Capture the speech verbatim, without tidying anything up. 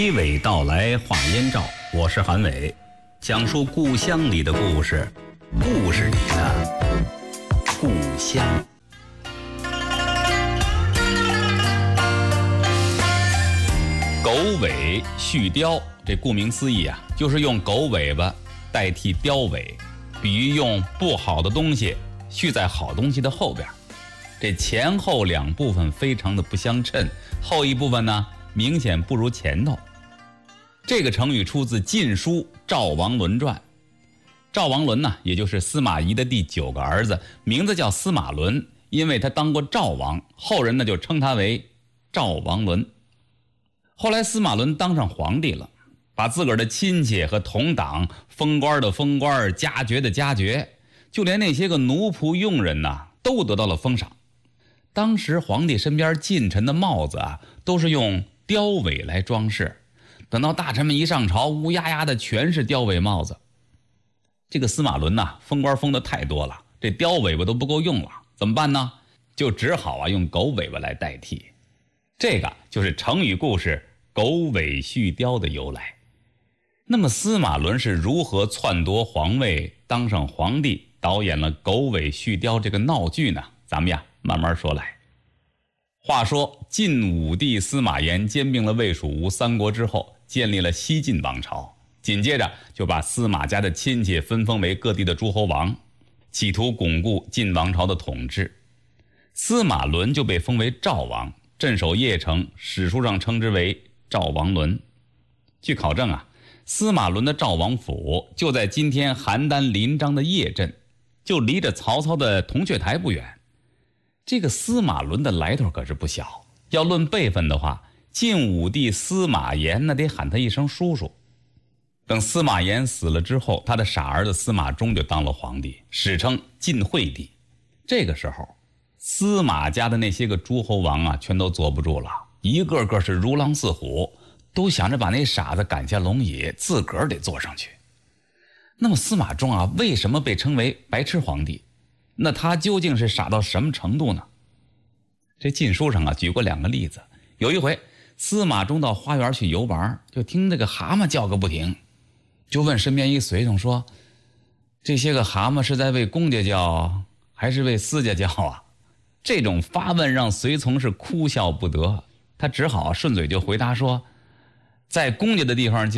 娓娓道来话燕赵，我是韩伟，讲述故乡里的故事，故事里的故乡。狗尾续貂，这顾名思义啊，就是用狗尾巴代替貂尾，比喻用不好的东西续在好东西的后边。这前后两部分非常的不相称，后一部分呢明显不如前头。这个成语出自《晋书·赵王伦传》。赵王伦呢，也就是司马懿的第九个儿子，名字叫司马伦，因为他当过赵王，后人呢就称他为赵王伦。后来司马伦当上皇帝了，把自个儿的亲戚和同党封官的封官，加爵的加爵，就连那些个奴仆佣人呢，都得到了封赏。当时皇帝身边近臣的帽子啊，都是用貂尾来装饰。等到大臣们一上朝，乌压压的全是貂尾帽子。这个司马伦呐、啊，封官封的太多了，这貂尾巴都不够用了，怎么办呢？就只好啊用狗尾巴来代替。这个就是成语故事“狗尾续貂”的由来。那么司马伦是如何篡夺皇位，当上皇帝，导演了“狗尾续貂”这个闹剧呢？咱们呀慢慢说来。话说晋武帝司马炎兼并了魏、蜀、吴三国之后，建立了西晋王朝，紧接着就把司马家的亲戚分封为各地的诸侯王，企图巩固晋王朝的统治。司马伦就被封为赵王，镇守邺城，史书上称之为赵王伦。据考证啊，司马伦的赵王府就在今天邯郸临漳的邺镇，就离着曹操的铜雀台不远。这个司马伦的来头可是不小，要论辈分的话，晋武帝司马炎那得喊他一声叔叔。等司马炎死了之后，他的傻儿子司马衷就当了皇帝，史称晋惠帝。这个时候司马家的那些个诸侯王啊，全都坐不住了，一个个是如狼似虎，都想着把那傻子赶下龙椅，自个儿得坐上去。那么司马衷啊，为什么被称为白痴皇帝？那他究竟是傻到什么程度呢？这晋书上啊举过两个例子。有一回司马衷到花园去游玩，就听那个蛤蟆叫个不停，就问身边一随从说，这些个蛤蟆是在为公家叫还是为私家叫啊？这种发问让随从是哭笑不得，他只好顺嘴就回答说，在公家的地方叫